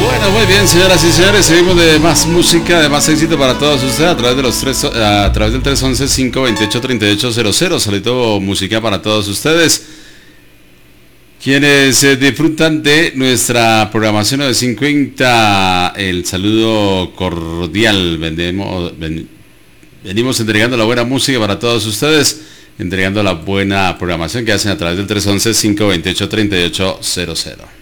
Bueno, muy bien, señoras y señores, seguimos de más música, de más éxito para todos ustedes a través de a través del 311-528-3800. Saludito música para todos ustedes, quienes disfrutan de nuestra programación 950. El saludo cordial. Venimos entregando la buena música para todos ustedes, entregando la buena programación que hacen a través del 311-528-3800.